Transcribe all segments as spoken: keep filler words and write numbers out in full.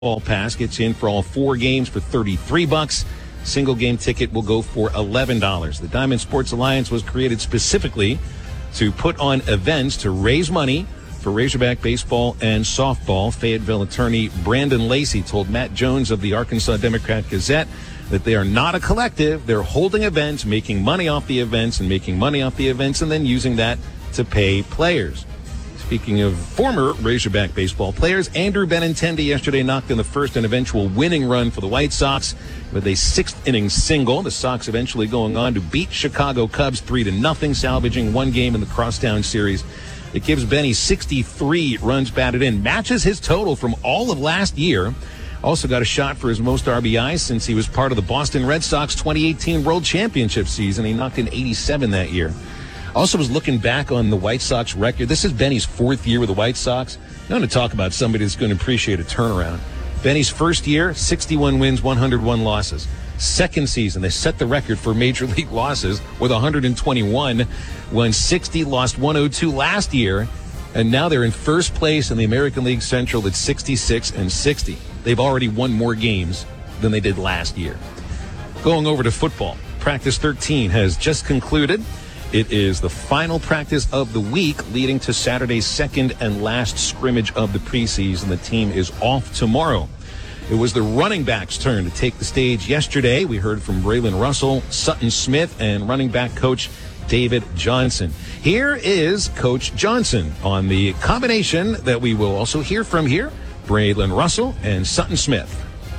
All pass gets in for all four games for thirty-three bucks. Single game ticket will go for eleven dollars. The Diamond Sports Alliance was created specifically to put on events to raise money for Razorback baseball and softball. Fayetteville attorney Brandon Lacey told Matt Jones of the Arkansas Democrat-Gazette that they are not a collective. They're holding events, making money off the events, and making money off the events, and then using that to pay players. Speaking of former Razorback baseball players, Andrew Benintendi yesterday knocked in the first and eventual winning run for the White Sox with a sixth inning single. The Sox eventually going on to beat Chicago Cubs three to nothing, salvaging one game in the Crosstown series. It gives Benny sixty-three runs batted in, matches his total from all of last year. Also got a shot for his most R B Is since he was part of the Boston Red Sox twenty eighteen World Championship season. He knocked in eighty-seven that year. Also was looking back on the White Sox record. This is Benny's fourth year with the White Sox. I want to talk about somebody that's going to appreciate a turnaround. Benny's first year, sixty-one wins, one hundred one losses. Second season, they set the record for major league losses with one hundred twenty-one. Won sixty, lost one oh two last year. And now they're in first place in the American League Central at sixty-six and sixty. They've already won more games than they did last year. Going over to football, practice thirteen has just concluded. It is the final practice of the week, leading to Saturday's second and last scrimmage of the preseason. The team is off tomorrow. It was the running backs' turn to take the stage yesterday. We heard from Braylon Russell, Sutton Smith, and running back coach David Johnson. Here is Coach Johnson on the combination that we will also hear from here, Braylon Russell and Sutton Smith.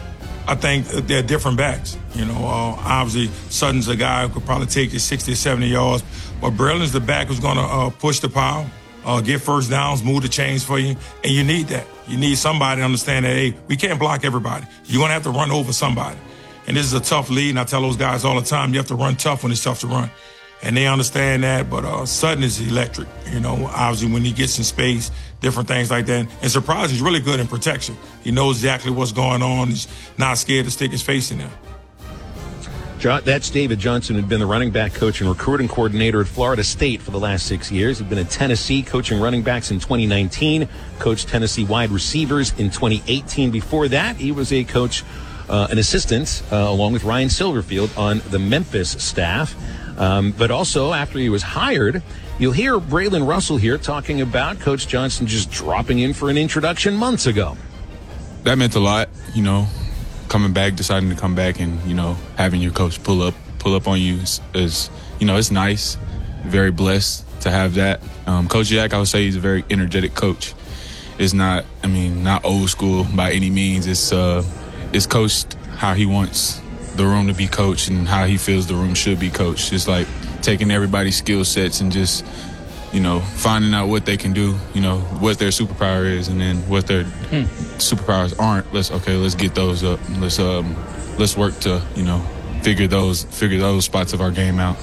I think they're different backs. You know, uh, obviously, Sutton's a guy who could probably take you sixty, seventy yards. But Braylon's the back who's going to uh, push the pile, uh, get first downs, move the chains for you. And you need that. You need somebody to understand that, hey, we can't block everybody. You're going to have to run over somebody. And this is a tough lead. And I tell those guys all the time, you have to run tough when it's tough to run. And they understand that. But uh, Sutton is electric. You know, obviously, when he gets in space, different things like that. And surprisingly, he's really good in protection. He knows exactly what's going on. He's not scared to stick his face in there. That's David Johnson, who'd been the running back coach and recruiting coordinator at Florida State for the last six years. He'd been at Tennessee coaching running backs in twenty nineteen, coached Tennessee wide receivers in twenty eighteen. Before that, he was a coach, uh, an assistant, uh, along with Ryan Silverfield on the Memphis staff. Um, but also, after he was hired, you'll hear Braylon Russell here talking about Coach Johnson just dropping in for an introduction months ago. That meant a lot, you know. Coming back, deciding to come back, and you know, having your coach pull up, pull up on you is, is you know, it's nice. Very blessed to have that. Um, Coach Jack, I would say he's a very energetic coach. It's not, I mean, not old school by any means. It's uh, it's coached how he wants the room to be coached and how he feels the room should be coached. It's like taking everybody's skill sets and just, you know, finding out what they can do, you know, what their superpower is, and then what their hmm. superpowers aren't. Let's okay, let's get those up. Let's um, let's work to, you know, figure those figure those spots of our game out.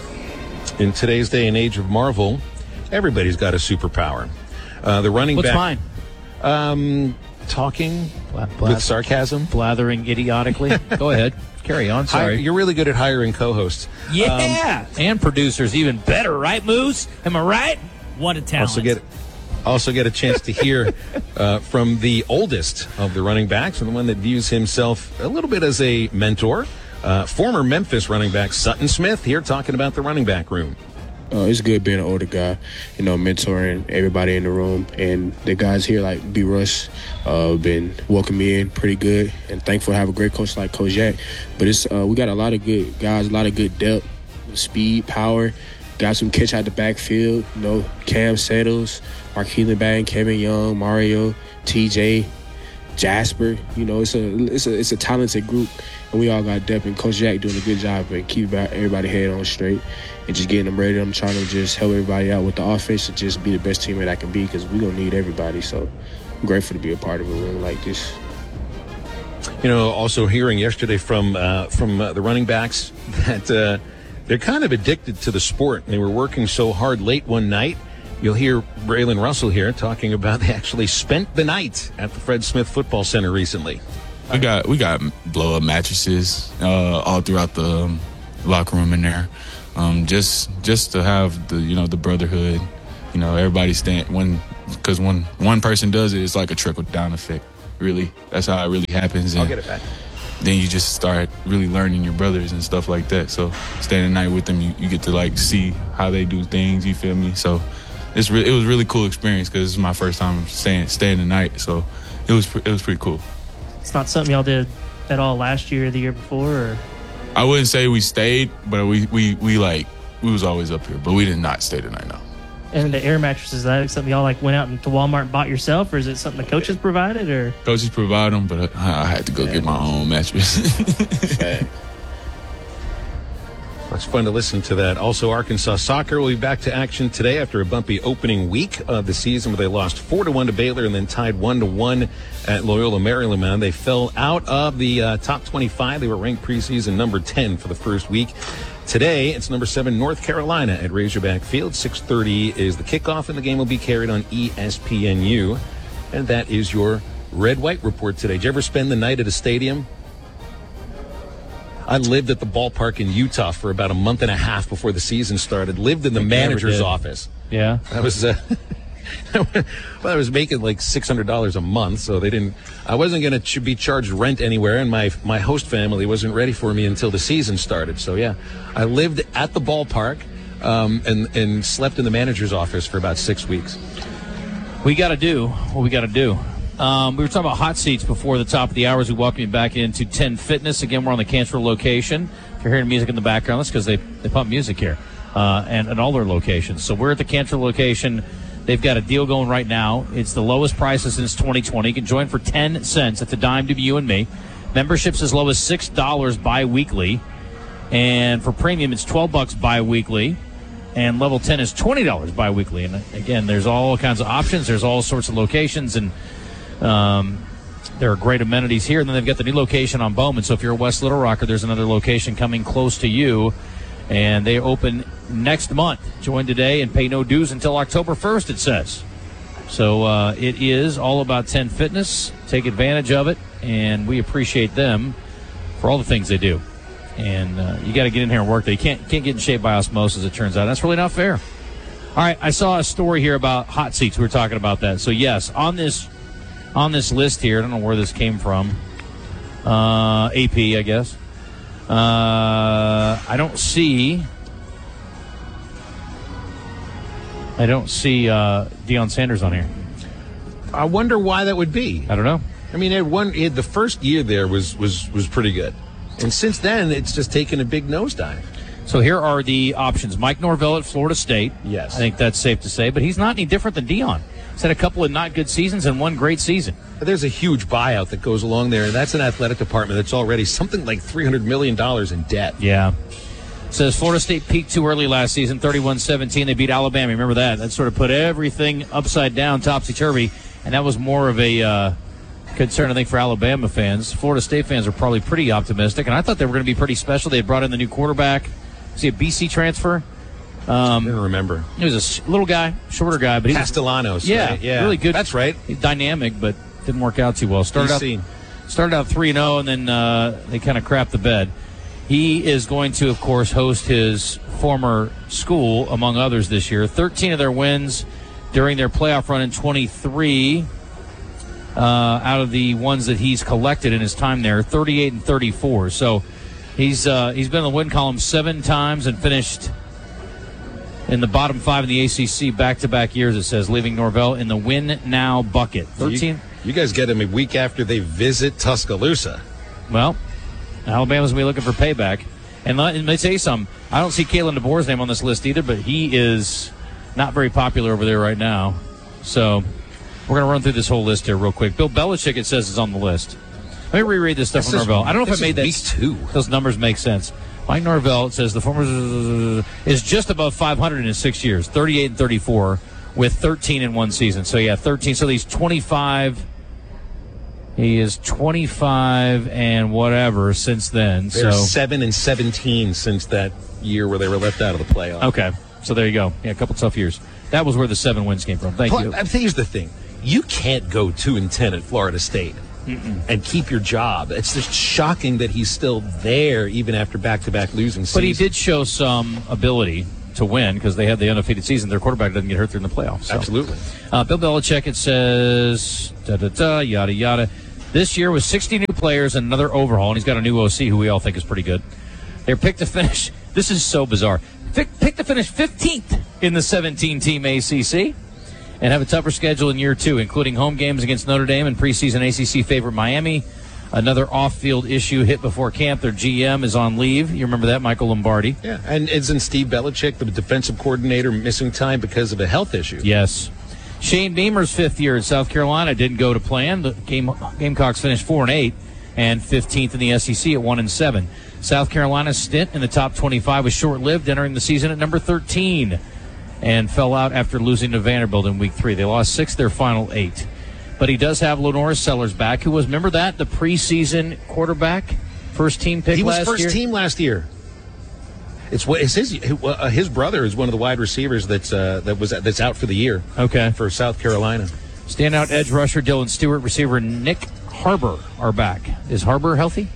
In today's day and age of Marvel, everybody's got a superpower. Uh, the running What's back. What's mine? Um, talking Bla- bla- with sarcasm, blathering idiotically. Go ahead. Carry on. Sorry. Hi, you're really good at hiring co-hosts. Yeah, um, and producers even better, right, Moose? Am I right? What a talent. Also get, also get a chance to hear uh, from the oldest of the running backs, and the one that views himself a little bit as a mentor, uh, former Memphis running back Sutton Smith here talking about the running back room. Uh, it's good being an older guy, you know, mentoring everybody in the room. And the guys here, like B. Rush, uh, been welcoming me in pretty good. And thankful to have a great coach like Coach Jack. But it's uh, we got a lot of good guys, a lot of good depth, speed, power. Got some catch out the backfield, you know, Cam Settles, Markeelan Batten, Kevin Young, Mario, T J, Jasper. You know, it's a it's a it's a talented group, and we all got depth. And Coach Jack doing a good job of keeping everybody head on straight and just getting them ready. I'm trying to just help everybody out with the offense and just be the best teammate I can be, because we're gonna need everybody. So I'm grateful to be a part of a room like this. You know, also hearing yesterday from uh, from uh, the running backs that uh, they're kind of addicted to the sport. They were working so hard late one night. You'll hear Braylon Russell here talking about they actually spent the night at the Fred Smith Football Center recently. We got we got blow up mattresses uh, all throughout the um, locker room in there, um, just just to have the you know the brotherhood. You know, everybody stand one because when one person does it, it's like a trickle down effect. really. That's how it really happens. And I'll get it back. then you just start really learning your brothers and stuff like that. So staying the night with them, you, you get to, like, see how they do things, you feel me? So it's re- it was a really cool experience because it's my first time staying, staying the night. So it was, it was pretty cool. It's not something y'all did at all last year or the year before? Or? I wouldn't say we stayed, but we, we, we, like, we was always up here. But we did not stay the night, no. And the air mattresses, is that something y'all like went out into Walmart and bought yourself, or is it something the coaches provided? Or coaches provide them, but I, I had to go yeah. get my own mattress. It's fun to listen to that. Also, Arkansas soccer will be back to action today after a bumpy opening week of the season where they lost four to one to Baylor and then tied one to one at Loyola Maryland. They fell out of the uh, top twenty-five. They were ranked preseason number ten for the first week. Today, it's number seven North Carolina at Razorback Field. six thirty is the kickoff, and the game will be carried on E S P N U. And that is your red-white report today. Did you ever spend the night at a stadium? I lived at the ballpark in Utah for about a month and a half before the season started. Lived in the manager's office. Yeah. That was, uh, well, I was making like six hundred dollars a month, so they didn't, I wasn't going to ch- be charged rent anywhere, and my, my host family wasn't ready for me until the season started. So, yeah, I lived at the ballpark um, and, and slept in the manager's office for about six weeks. We got to do what we got to do. Um, we were talking about hot seats before the top of the hour as we welcome you back into ten Fitness. Again, we're on the Cantrell location. If you're hearing music in the background, that's because they, they pump music here uh, and at all their locations. So we're at the Cantrell location. They've got a deal going right now. It's the lowest prices since twenty twenty. You can join for ten cents. It's a dime to you and me. Memberships as low as six dollars bi-weekly. And for premium, it's twelve bucks bi-weekly. And level ten is twenty dollars bi-weekly. And again, there's all kinds of options. There's all sorts of locations, and Um, there are great amenities here. And then they've got the new location on Bowman. So if you're a West Little Rocker, there's another location coming close to you. And they open next month. Join today and pay no dues until October first, it says. So uh, it is all about ten Fitness. Take advantage of it. And we appreciate them for all the things they do. And uh, you got to get in here and work. They can't, can't get in shape by osmosis, it turns out. That's really not fair. All right, I saw a story here about hot seats. We were talking about that. So, yes, on this... On this list here, I don't know where this came from. Uh, A P, I guess. Uh, I don't see. I don't see uh, Deion Sanders on here. I wonder why that would be. I don't know. I mean, it one it, the first year there was, was, was pretty good. And since then, it's just taken a big nosedive. So here are the options. Mike Norvell at Florida State. Yes. I think that's safe to say. But he's not any different than Deion. He's had a couple of not good seasons and one great season. There's a huge buyout that goes along there, and that's an athletic department that's already something like three hundred million dollars in debt. Yeah. It says Florida State peaked too early last season, thirty-one seventeen. They beat Alabama. Remember that? That sort of put everything upside down, topsy-turvy, and that was more of a uh, concern, I think, for Alabama fans. Florida State fans are probably pretty optimistic, and I thought they were going to be pretty special. They had brought in the new quarterback. See a B C transfer? Um, I don't remember. He was a sh- little guy, shorter guy, but he Castellanos. was, yeah, right? yeah, really good. That's right. Dynamic, but didn't work out too well. Started B C. out, started out three and zero, and then uh, they kind of crapped the bed. He is going to, of course, host his former school, among others, this year. Thirteen of their wins during their playoff run in twenty-three. Uh, out of the ones that he's collected in his time there, thirty-eight and thirty-four. So he's uh, he's been in the win column seven times and finished in the bottom five in the A C C back-to-back years, it says, leaving Norvell in the win-now bucket. thirteen. You, you guys get him a week after they visit Tuscaloosa. Well, Alabama's going to be looking for payback. And let, let me tell you something. I don't see Kalen DeBoer's name on this list either, but he is not very popular over there right now. So we're going to run through this whole list here real quick. Bill Belichick, it says, is on the list. Let me reread this stuff This from is- Norvell. I don't know if this I made is that. week two. Those numbers make sense. Mike Norvell, it says the former is just above five hundred in six years, thirty-eight and thirty-four, with thirteen in one season. So, yeah, thirteen. So he's twenty-five. He is twenty-five and whatever since then. They're so seven and seventeen since that year where they were left out of the playoff. Okay. So there you go. Yeah, a couple tough years. That was where the seven wins came from. Thank Pl- you. I think here's the thing. You can't go two and ten at Florida State Mm-mm. and keep your job. It's just shocking that he's still there even after back-to-back losing seasons. But he did show some ability to win because they had the undefeated season. Their quarterback doesn't get hurt during the playoffs. So. Absolutely. Uh, Bill Belichick, it says, da-da-da, yada, yada. This year with sixty new players and another overhaul, and he's got a new O C who we all think is pretty good. They're picked to finish. This is so bizarre. Picked to finish fifteenth in the seventeen-team A C C and have a tougher schedule in year two, including home games against Notre Dame and preseason A C C favorite Miami. Another off-field issue hit before camp. Their G M is on leave. You remember that, Michael Lombardi? Yeah, and isn't Steve Belichick, the defensive coordinator, missing time because of a health issue? Yes. Shane Beamer's fifth year at South Carolina didn't go to plan. The Game, Gamecocks finished four and eight and fifteenth in the S E C at one and seven. South Carolina's stint in the top twenty-five was short-lived, entering the season at number thirteen, and fell out after losing to Vanderbilt in week three. They lost six of their final eight. But he does have Lenora Sellers back, who was, remember that, the preseason quarterback, first team pick he was last first year? team last year. It's what it's his uh, his brother is one of the wide receivers that's uh, that was that's out for the year. Okay. For South Carolina. Standout edge rusher Dylan Stewart, receiver Nick Harbor are back. Is Harbor healthy?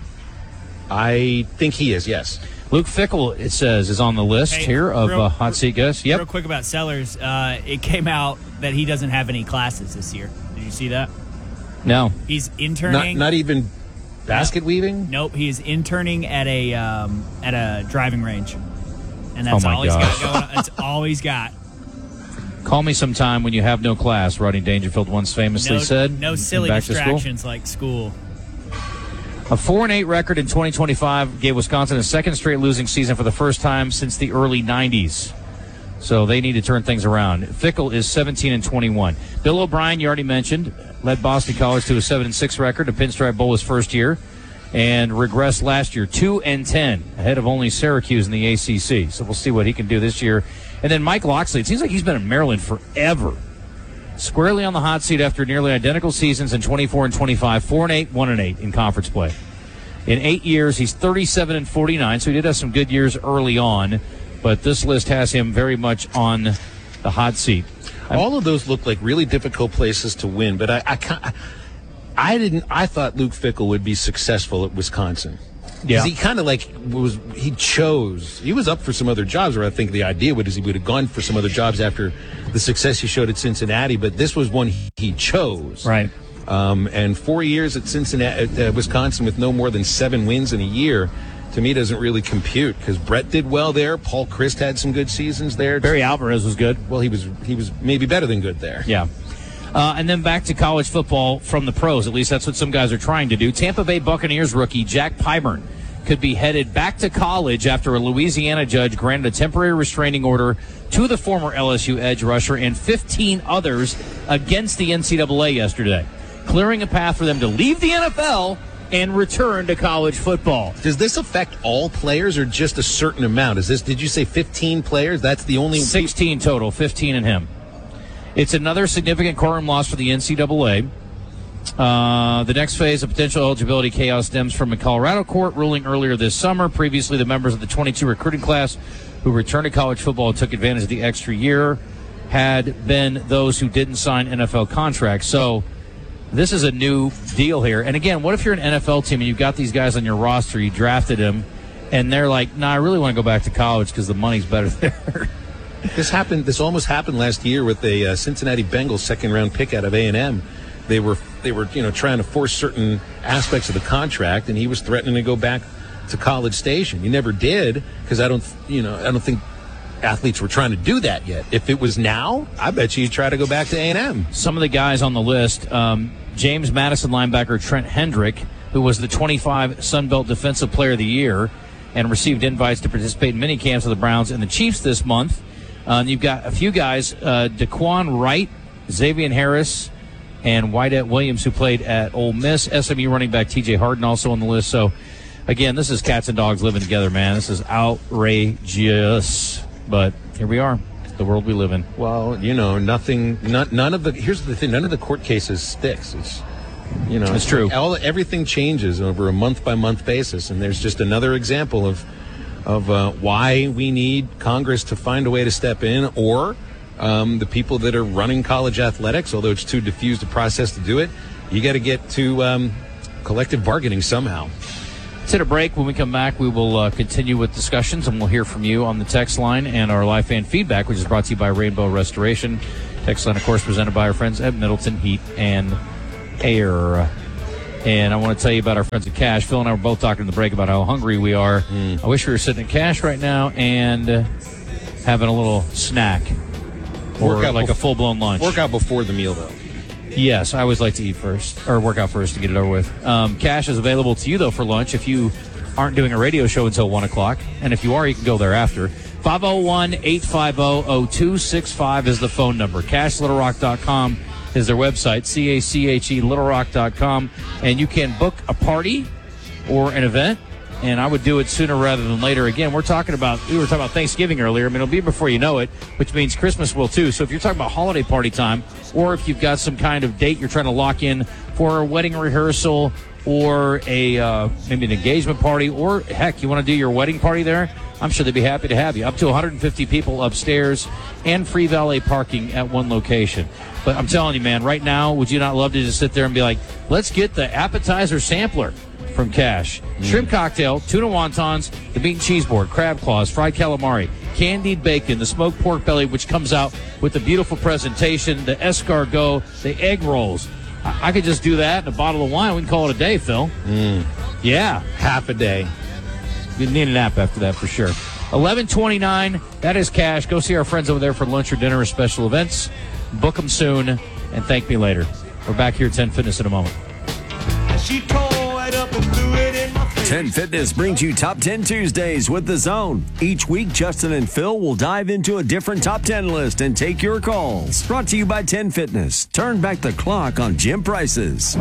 I think he is, yes. Luke Fickell, it says, is on the list Hey, here of real- uh, hot seat guests. Yep. Real quick about Sellers, uh, it came out that he doesn't have any classes this year. Did you see that? No. He's Not interning. not even basket weaving. Nope, he is interning at a um, at a driving range, and that's Oh my all he's gosh. got going on. That's all he's got. Call me sometime when you have no class, Rodney Dangerfield once famously No, said. no in silly Back to School. distractions like school. A four and eight record in twenty twenty-five gave Wisconsin a second straight losing season for the first time since the early nineties. So they need to turn things around. Fickell is seventeen and twenty-one. Bill O'Brien, you already mentioned, led Boston College to a seven and six record, a Pinstripe Bowl his first year, and regressed last year, two and ten, ahead of only Syracuse in the A C C. So we'll see what he can do this year. And then Mike Loxley, it seems like he's been in Maryland forever. Squarely on the hot seat after nearly identical seasons in twenty-four and twenty-five, four and eight, one and eight in conference play. In eight years, he's thirty-seven and forty-nine, so he did have some good years early on, but this list has him very much on the hot seat. All of those look like really difficult places to win, but I, I, ca- I didn't. I thought Luke Fickell would be successful at Wisconsin. Yeah. He kind of like was. He chose. He was up for some other jobs, or I think the idea would is he would have gone for some other jobs after the success he showed at Cincinnati. But this was one he, he chose. Right. Um, and four years at Cincinnati, at uh, Wisconsin, with no more than seven wins in a year, to me doesn't really compute because Brett did well there. Paul Christ had some good seasons there. Barry Alvarez was good. Well, he was he was maybe better than good there. Yeah. Uh, and then back to college football from the pros. At least that's what some guys are trying to do. Tampa Bay Buccaneers rookie Jack Pyburn could be headed back to college after a Louisiana judge granted a temporary restraining order to the former L S U edge rusher and fifteen others against the N C double A yesterday, clearing a path for them to leave the N F L and return to college football. Does this affect all players or just a certain amount? Is this? Did you say fifteen players? That's the only sixteen total, fifteen in him. It's another significant courtroom loss for the N C double A. Uh, the next phase of potential eligibility chaos stems from a Colorado court ruling earlier this summer. Previously, the members of the twenty-two recruiting class who returned to college football and took advantage of the extra year had been those who didn't sign N F L contracts. So this is a new deal here. And again, what if you're an N F L team and you've got these guys on your roster, you drafted them, and they're like, nah, I really want to go back to college because the money's better there. This happened. This almost happened last year with a uh, Cincinnati Bengals second-round pick out of A and M. They were, they were, you know, trying to force certain aspects of the contract, and he was threatening to go back to College Station. He never did because I don't, you know, I don't think athletes were trying to do that yet. If it was now, I bet you he'd try to go back to A and M. Some of the guys on the list, um, James Madison linebacker Trent Hendrick, who was the twenty-five Sun Belt Defensive Player of the Year and received invites to participate in mini camps with the Browns and the Chiefs this month. Uh, you've got a few guys, uh, Daquan Wright, Xavier Harris, and Wydett Williams, who played at Ole Miss. S M U running back T J Harden also on the list. So, again, this is cats and dogs living together, man. This is outrageous. But here we are, the world we live in. Well, you know, nothing, none, none of the, here's the thing, none of the court cases sticks. It's, you know, It's true. All, everything changes over a month-by-month basis, and there's just another example of of uh, why we need Congress to find a way to step in, or um, the people that are running college athletics, although it's too diffused a process to do it, you got to get to um, collective bargaining somehow. Let's hit a break. When we come back, we will uh, continue with discussions, and we'll hear from you on the text line and our live fan feedback, which is brought to you by Rainbow Restoration. Text line, of course, presented by our friends at Middleton Heat and Air. And I want to tell you about our friends at Cash. Phil and I were both talking in the break about how hungry we are. Mm. I wish we were sitting at Cash right now and uh, having a little snack. Or Work out like bef- a full-blown lunch. Work out before the meal, though. Yes, I always like to eat first, or work out first to get it over with. Um, Cash is available to you, though, for lunch if you aren't doing a radio show until one o'clock. And if you are, you can go thereafter. five oh one, eight five oh, oh two six five is the phone number. cash little rock dot com is their website, C A C H E, little rock dot com. And you can book a party or an event, and I would do it sooner rather than later. Again, we're talking about, we were talking about Thanksgiving earlier. I mean, it'll be before you know it, which means Christmas will too. So if you're talking about holiday party time, or if you've got some kind of date you're trying to lock in for a wedding rehearsal or a uh, maybe an engagement party, or heck, you want to do your wedding party there, I'm sure they'd be happy to have you. Up to one hundred fifty people upstairs and free valet parking at one location. But I'm telling you, man, right now, would you not love to just sit there and be like, let's get the appetizer sampler from Cash. Mm. Shrimp cocktail, tuna wontons, the meat and cheese board, crab claws, fried calamari, candied bacon, the smoked pork belly, which comes out with the beautiful presentation, the escargot, the egg rolls. I, I could just do that and a bottle of wine. We can call it a day, Phil. Mm. Yeah. Half a day. You need a nap after that for sure. eleven twenty-nine, that is Cash. Go see our friends over there for lunch or dinner or special events. Book them soon and thank me later. We're back here at ten Fitness in a moment. She tore it up and threw it in my face. ten Fitness brings you Top ten Tuesdays with The Zone. Each week, Justin and Phil will dive into a different Top ten list and take your calls. Brought to you by ten Fitness. Turn back the clock on gym prices.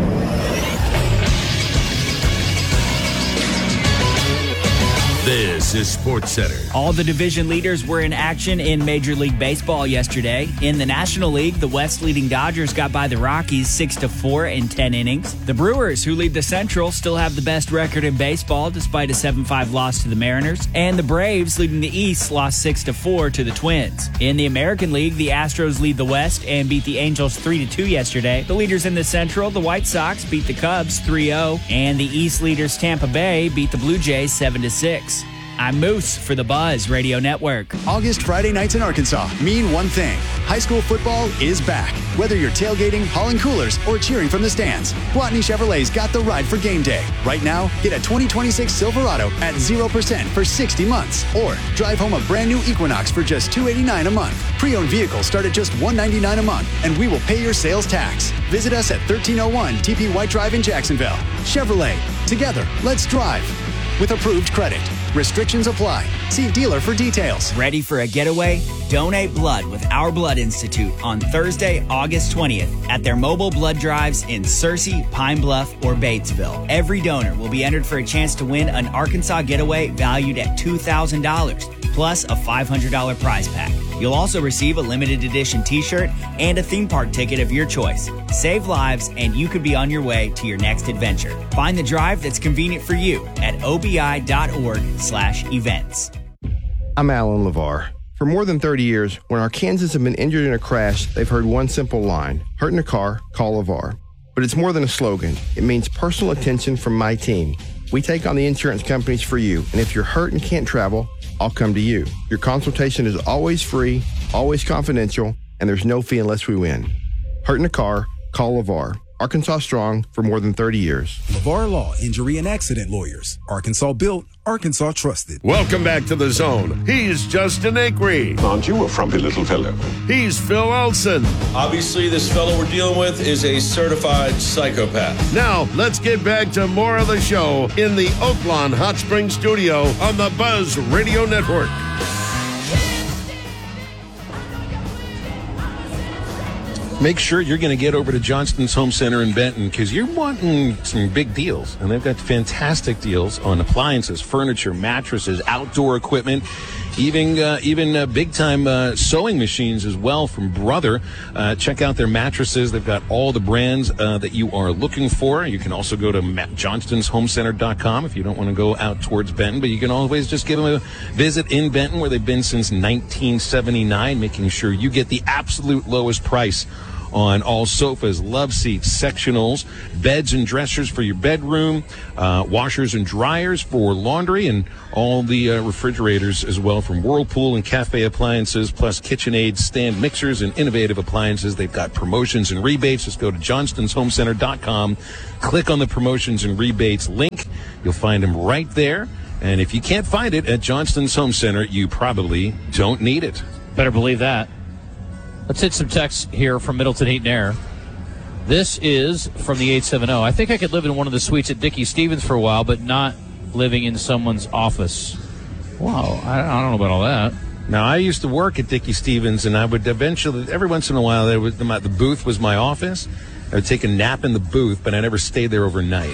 This is SportsCenter. All the division leaders were in action in Major League Baseball yesterday. In the National League, the West-leading Dodgers got by the Rockies six to four in ten innings. The Brewers, who lead the Central, still have the best record in baseball despite a seven five loss to the Mariners. And the Braves, leading the East, lost six to four to the Twins. In the American League, the Astros lead the West and beat the Angels three to two yesterday. The leaders in the Central, the White Sox, beat the Cubs three oh. And the East leaders, Tampa Bay, beat the Blue Jays seven to six. I'm Moose for the Buzz Radio Network. August Friday nights in Arkansas mean one thing. High school football is back. Whether you're tailgating, hauling coolers, or cheering from the stands, Gwatney Chevrolet's got the ride for game day. Right now, get a twenty twenty-six Silverado at zero percent for sixty months. Or drive home a brand new Equinox for just two hundred eighty-nine dollars a month. Pre-owned vehicles start at just one hundred ninety-nine dollars a month, and we will pay your sales tax. Visit us at thirteen oh one T P White Drive in Jacksonville. Chevrolet. Together, let's drive. With approved credit. Restrictions apply. See dealer for details. Ready for a getaway? Donate blood with Our Blood Institute on Thursday, August twentieth at their mobile blood drives in Searcy, Pine Bluff, or Batesville. Every donor will be entered for a chance to win an Arkansas getaway valued at two thousand dollars, plus a five hundred dollars prize pack. You'll also receive a limited edition t-shirt and a theme park ticket of your choice. Save lives, and you could be on your way to your next adventure. Find the drive that's convenient for you at obi.org slash events. I'm Alan LeVar. For more than thirty years, when Arkansans have been injured in a crash, they've heard one simple line: hurt in a car, call LeVar. But it's more than a slogan. It means personal attention from my team. We take on the insurance companies for you, and if you're hurt and can't travel, I'll come to you. Your consultation is always free, always confidential, and there's no fee unless we win. Hurt in a car, call LeVar. Arkansas strong for more than thirty years. LeVar Law, Injury and Accident Lawyers. Arkansas built, Arkansas trusted. Welcome back to The Zone. He's Justin Acree. Aren't you a frumpy little fellow? He's Phil Olson. Obviously, this fellow we're dealing with is a certified psychopath. Now, let's get back to more of the show in the Oaklawn Hot Springs studio on the Buzz Radio Network. Make sure you're going to get over to Johnston's Home Center in Benton because you're wanting some big deals. And they've got fantastic deals on appliances, furniture, mattresses, outdoor equipment, even uh, even uh, big-time uh, sewing machines as well from Brother. Uh, check out their mattresses. They've got all the brands uh, that you are looking for. You can also go to Johnstons Home Center dot com if you don't want to go out towards Benton. But you can always just give them a visit in Benton where they've been since nineteen seventy-nine, making sure you get the absolute lowest price on all sofas, love seats, sectionals, beds and dressers for your bedroom, uh, washers and dryers for laundry, and all the uh, refrigerators as well from Whirlpool and Cafe Appliances, plus KitchenAid stand mixers and innovative appliances. They've got promotions and rebates. Just go to Johnstons Home Center dot com, click on the promotions and rebates link. You'll find them right there. And if you can't find it at Johnston's Home Center, you probably don't need it. Better believe that. Let's hit some texts here from Middleton Heat and Air. This is from the eight seven zero. I think I could live in one of the suites at Dickie Stevens for a while, but not living in someone's office. Wow, I, I don't know about all that. Now, I used to work at Dickie Stevens, and I would eventually, every once in a while, there was, the, the booth was my office. I would take a nap in the booth, but I never stayed there overnight.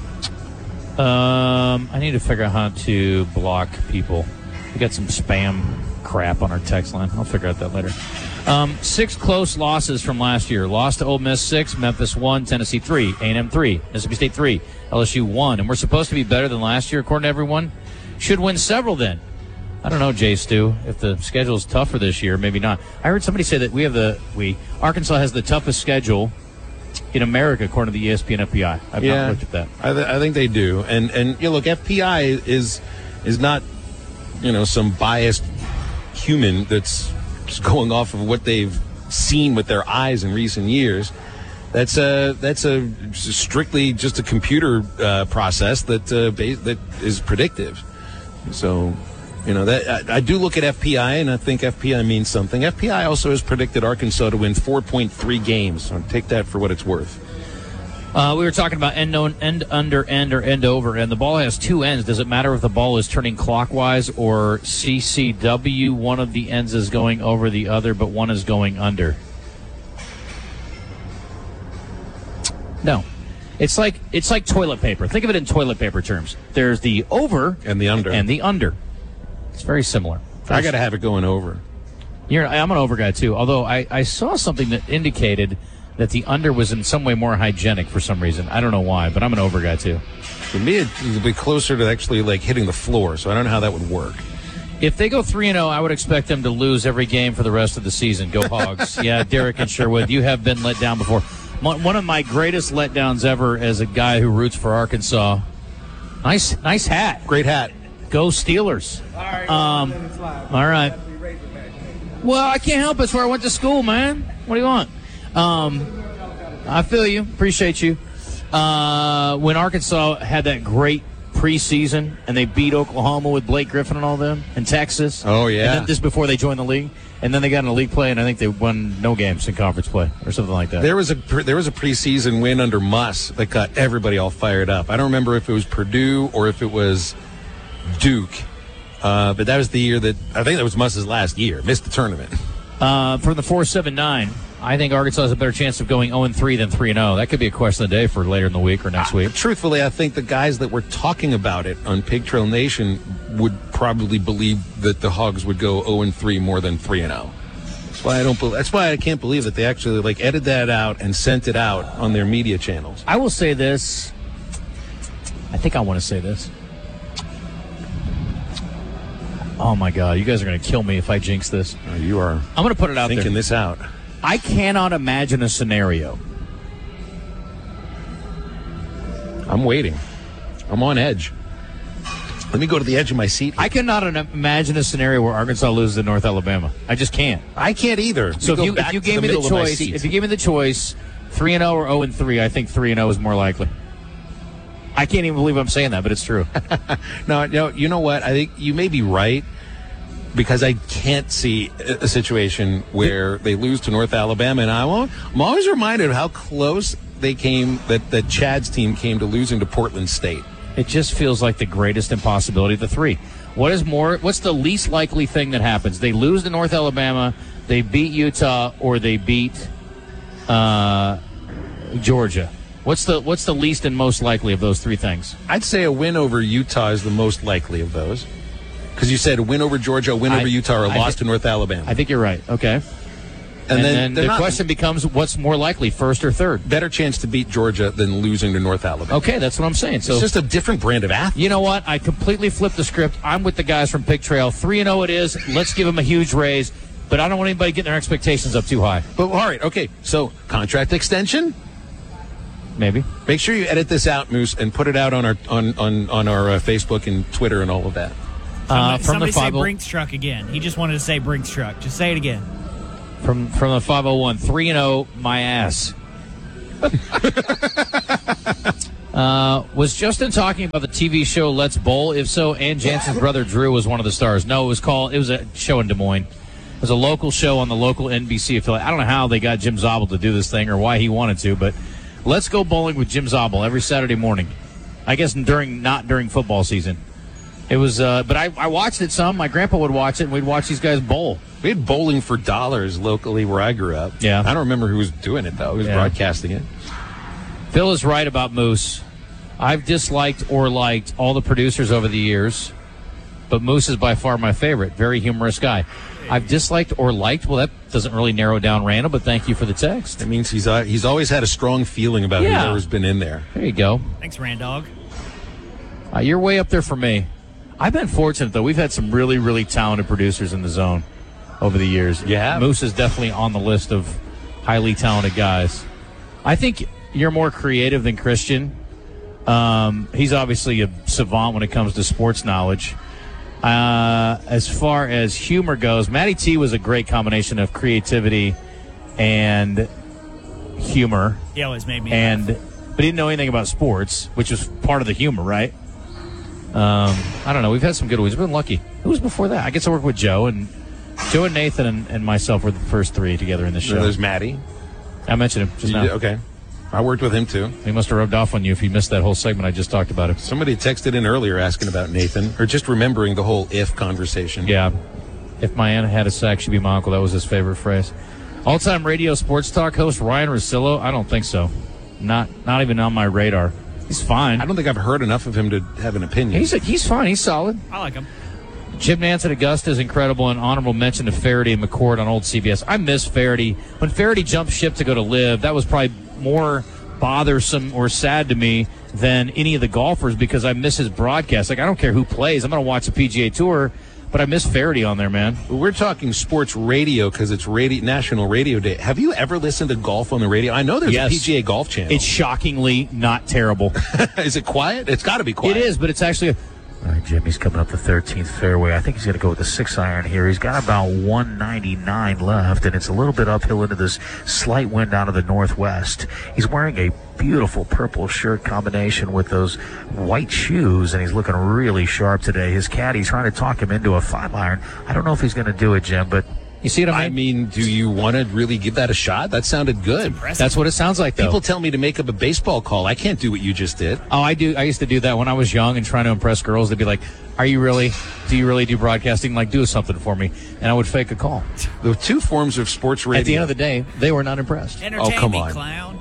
Um, I need to figure out how to block people. We got some spam crap on our text line. I'll figure out that later. Um, six close losses from last year. Lost to Ole Miss six, Memphis one, Tennessee three, A and M three, Mississippi State three, L S U one. And we're supposed to be better than last year, according to everyone. Should win several then. I don't know, Jay Stu. If the schedule is tougher this year, maybe not. I heard somebody say that we have the we Arkansas has the toughest schedule in America, according to the E S P N F P I. I've yeah, not looked at that. I, th- I think they do. And and you know, look, F P I is is not, you know, some biased human that's just going off of what they've seen with their eyes in recent years. That's a that's a strictly just a computer uh, process that uh, ba- that is predictive. So, you know, that I, I do look at F P I, and I think F P I means something. F P I also has predicted Arkansas to win four point three games. So take that for what it's worth. Uh, we were talking about end, on, end under end or end over, and the ball has two ends. Does it matter if the ball is turning clockwise or C C W? One of the ends is going over the other, but one is going under. No. It's like it's like toilet paper. Think of it in toilet paper terms. There's the over and the under. And the under. It's very similar. Very I got to have it going over. You're, I'm an over guy, too, although I, I saw something that indicated that the under was in some way more hygienic for some reason. I don't know why, but I'm an over guy, too. For me, it would be closer to actually, like, hitting the floor, so I don't know how that would work. If they go three and oh, I would expect them to lose every game for the rest of the season. Go Hogs. Yeah, Derek and Sherwood, you have been let down before. One of my greatest letdowns ever as a guy who roots for Arkansas. Nice nice hat. Great hat. Go Steelers. All right. Um, all right. Well, I can't help it. It's where I went to school, man. What do you want? Um, I feel you. Appreciate you. Uh, when Arkansas had that great preseason and they beat Oklahoma with Blake Griffin and all them, and Texas. Oh, yeah. And then this before they joined the league. And then they got in a league play, and I think they won no games in conference play or something like that. There was a there was a preseason win under Muss that got everybody all fired up. I don't remember if it was Purdue or if it was Duke, uh, but that was the year that I think that was Muss's last year. Missed the tournament. Uh, from the four seven nine, I think Arkansas has a better chance of going oh and three than three and oh. That could be a question of the day for later in the week or next week. Uh, truthfully, I think the guys that were talking about it on Pig Trail Nation would probably believe that the Hogs would go oh and three more than three and oh. That's why I don't. That's why I can't believe that they actually like edited that out and sent it out on their media channels. I will say this. I think I want to say this. Oh my God, you guys are going to kill me if I jinx this. Oh, you are. I'm going to put it out thinking there. this out. I cannot imagine a scenario. I'm waiting. I'm on edge. Let me go to the edge of my seat. I cannot imagine a scenario where Arkansas loses to North Alabama. I just can't. I can't either. So if you, if you gave me the choice, if you gave me the choice, three and oh or oh and three, I think three and oh is more likely. I can't even believe I'm saying that, but it's true. no, no, you know what? I think you may be right because I can't see a situation where they lose to North Alabama, and I won't. I'm always reminded of how close they came. That that Chad's team came to losing to Portland State. It just feels like the greatest impossibility of the three. What is more? What's the least likely thing that happens? They lose to North Alabama, they beat Utah, or they beat uh, Georgia. What's the what's the least and most likely of those three things? I'd say a win over Utah is the most likely of those. Because you said a win over Georgia, a win I, over Utah, or a I loss th- to North Alabama. I think you're right. Okay. And, and then, then the not, question becomes, what's more likely, first or third? Better chance to beat Georgia than losing to North Alabama. Okay, that's what I'm saying. So it's just a different brand of athlete. You know what? I completely flipped the script. I'm with the guys from Pig Trail. three and oh it is. Let's give them a huge raise. But I don't want anybody getting their expectations up too high. But all right, okay. So contract extension, maybe. Make sure you edit this out, Moose, and put it out on our on on on our uh, Facebook and Twitter and all of that. Uh, from Somebody the say five oh Brinks truck again. He just wanted to say Brinks truck. Just say it again. From from the five oh one, three and oh, my ass. uh, was Justin talking about the T V show Let's Bowl? If so, Ann Jansen's brother Drew was one of the stars. No, it was called. It was a show in Des Moines. It was a local show on the local N B C affiliate. I don't know how they got Jim Zabel to do this thing or why he wanted to, but let's go bowling with Jim Zabel every Saturday morning. I guess during not during football season. It was, uh, but I, I watched it some. My grandpa would watch it, and we'd watch these guys bowl. We had bowling for dollars locally where I grew up. Yeah. I don't remember who was doing it, though. Who was Yeah. broadcasting it. Phil is right about Moose. I've disliked or liked all the producers over the years, but Moose is by far my favorite. Very humorous guy. I've disliked or liked. Well, that doesn't really narrow down Randall, but thank you for the text. That means he's uh, he's always had a strong feeling about Yeah. whoever's been in there. There you go. Thanks, Randog. Uh, you're way up there for me. I've been fortunate, though. We've had some really, really talented producers in the zone over the years. Yeah. Moose is definitely on the list of highly talented guys. I think you're more creative than Christian. Um, he's obviously a savant when it comes to sports knowledge. Uh, as far as humor goes, Matty T was a great combination of creativity and humor. He always made me and laugh. but he didn't know anything about sports, which was part of the humor, right? Um, I don't know. We've had some good ones. We've been lucky. Who was before that? I get to work with Joe, and Joe and Nathan and, and myself were the first three together in the show. So there's Matty. I mentioned him just You now. did- okay. I worked with him, too. He must have rubbed off on you if you missed that whole segment I just talked about him. Somebody texted in earlier asking about Nathan, or just remembering the whole if conversation. Yeah. If my aunt had a sack, she'd be my uncle. That was his favorite phrase. All-time radio sports talk host Ryan Russillo? I don't think so. Not not even on my radar. He's fine. I don't think I've heard enough of him to have an opinion. He's a, he's fine. He's solid. I like him. Jim Nance at Augusta is incredible, and honorable mention to Faraday and McCord on old C B S. I miss Faraday. When Faraday jumped ship to go to Live, that was probably more bothersome or sad to me than any of the golfers because I miss his broadcast. Like, I don't care who plays. I'm going to watch the P G A Tour, but I miss Faraday on there, man. We're talking sports radio because it's radio, National Radio Day. Have you ever listened to golf on the radio? I know there's Yes. a P G A Golf channel. It's shockingly not terrible. Is it quiet? It's got to be quiet. It is, but it's actually a... All right, Jimmy's coming up the thirteenth fairway. I think he's going to go with the six iron here. He's got about one ninety-nine left, and it's a little bit uphill into this slight wind out of the northwest. He's wearing a beautiful purple shirt combination with those white shoes, and he's looking really sharp today. His caddy's trying to talk him into a five iron. I don't know if he's going to do it, Jim, but you see what I mean? I mean, do you want to really give that a shot? That sounded good. That's what it sounds like, though. People tell me to make up a baseball call. I can't do what you just did. Oh, I do. I used to do that when I was young and trying to impress girls. They'd be like, "Are you really? Do you really do broadcasting? Like, do something for me." And I would fake a call. The two forms of sports radio. At the end of the day, they were not impressed. Entertain Oh, come me, on. clown.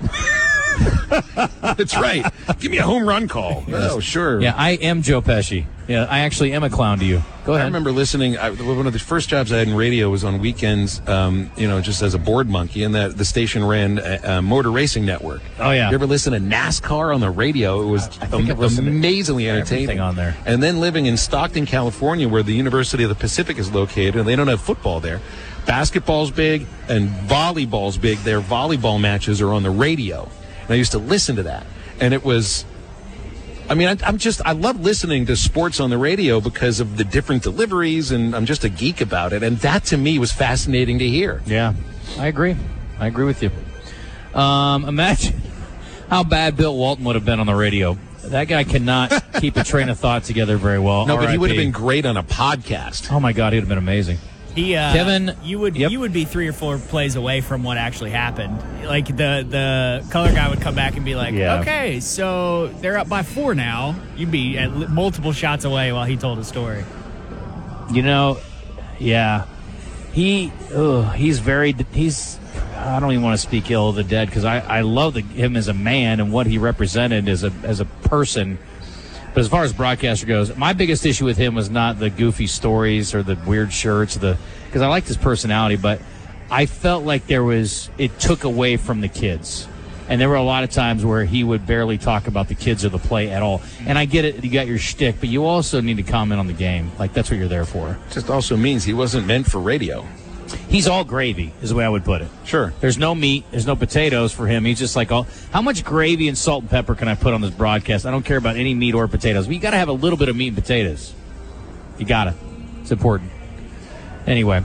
That's right. Give me a home run call. Oh, sure. Yeah, I am Joe Pesci. Yeah, I actually am a clown to you. Go I ahead. remember listening. I, one of the first jobs I had in radio was on weekends, um, you know, just as a board monkey, and that the station ran a, a motor racing network. Oh, yeah. You ever listen to NASCAR on the radio? It was I think am- I've listened to amazingly entertaining everything on there. And then living in Stockton, California, where the University of the Pacific is located, and they don't have football there. Basketball's big and volleyball's big. Their volleyball matches are on the radio. And I used to listen to that. And it was... I mean, I, I'm just, I love listening to sports on the radio because of the different deliveries, and I'm just a geek about it. And that, to me, was fascinating to hear. Yeah, I agree. I agree with you. Um, imagine how bad Bill Walton would have been on the radio. That guy cannot keep a train of thought together very well. No, but he would have R I P. been great on a podcast. Oh, my God, he would have been amazing. He, uh, Kevin, you would yep. you would be three or four plays away from what actually happened. Like the the color guy would come back and be like, Yeah. "Okay, so they're up by four now." You'd be at li- multiple shots away while he told a story. You know, yeah. He, ugh, he's very, he's, I don't even want to speak ill of the dead because I, I love the, him as a man and what he represented as a as a person. But as far as broadcaster goes, my biggest issue with him was not the goofy stories or the weird shirts, the because I liked his personality, but I felt like there was, it took away from the kids. And there were a lot of times where he would barely talk about the kids or the play at all. And I get it, you got your shtick, but you also need to comment on the game. Like, that's what you're there for. Just also means he wasn't meant for radio. He's all gravy, is the way I would put it. Sure. There's no meat. There's no potatoes for him. He's just like, all. How much gravy and salt and pepper can I put on this broadcast? I don't care about any meat or potatoes. But you got to have a little bit of meat and potatoes. You got to. It's important. Anyway,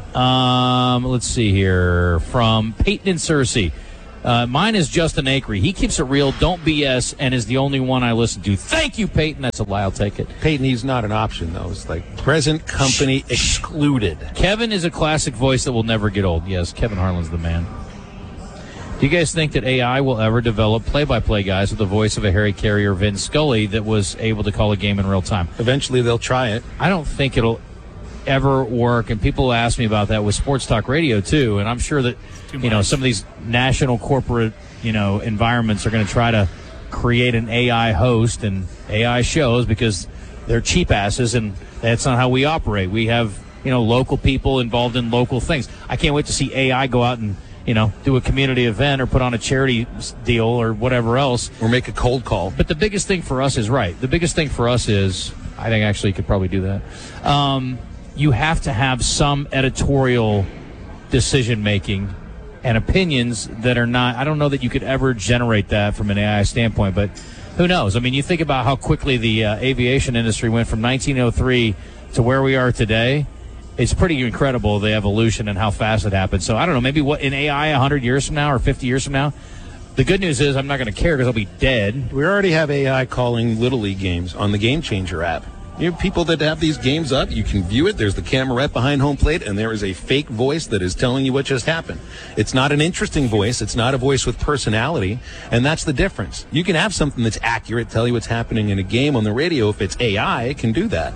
um, let's see here. From Peyton and Cersei. Uh, mine is Justin Acree. He keeps it real, don't B S, and is the only one I listen to. Thank you, Peyton. That's a lie. I'll take it. Peyton, he's not an option, though. It's like present company excluded. Kevin is a classic voice that will never get old. Yes, Kevin Harlan's the man. Do you guys think that A I will ever develop play-by-play guys with the voice of a Harry Carey or Vin Scully that was able to call a game in real time? Eventually, they'll try it. I don't think it'll ever work, and people ask me about that with sports talk radio too, and I'm sure that you know some of these national corporate you know environments are going to try to create an A I host and A I shows because they're cheap asses, and that's not how we operate. We have you know local people involved in local things. I can't wait to see A I go out and you know do a community event or put on a charity deal or whatever else, or make a cold call. But the biggest thing for us is right. The biggest thing for us is I think actually you could probably do that. Um, you have to have some editorial decision-making and opinions that are not – I don't know that you could ever generate that from an A I standpoint, but who knows? I mean, you think about how quickly the uh, aviation industry went from nineteen oh three to where we are today. It's pretty incredible, the evolution and how fast it happened. So I don't know, maybe what in A I one hundred years from now or fifty years from now, the good news is I'm not going to care because I'll be dead. We already have A I calling Little League games on the Game Changer app. You have people that have these games up. You can view it. There's the camera right behind home plate, and there is a fake voice that is telling you what just happened. It's not an interesting voice. It's not a voice with personality, and that's the difference. You can have something that's accurate, tell you what's happening in a game on the radio. If it's A I, it can do that.